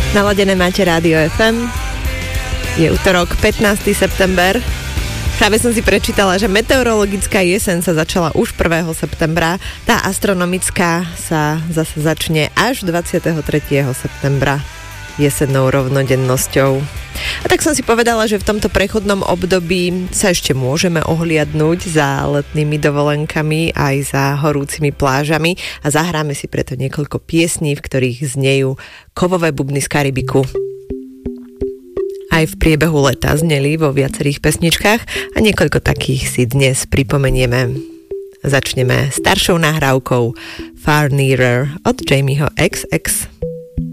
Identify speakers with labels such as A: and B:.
A: Naladené máte Rádio FM. Je utorok, 15. september. Práve som si prečítala, že meteorologická jeseň sa začala už 1. septembra. Tá astronomická sa zase začne až 23. septembra jesennou rovnodennosťou. A tak som si povedala, že v tomto prechodnom období sa ešte môžeme ohliadnúť za letnými dovolenkami aj za horúcimi plážami a zahráme si preto niekoľko piesní, v ktorých znejú kovové bubny z Karibiku. Aj v priebehu leta zneli vo viacerých pesničkách a niekoľko takých si dnes pripomenieme. Začneme staršou nahrávkou Far Nearer od Jamieho XX.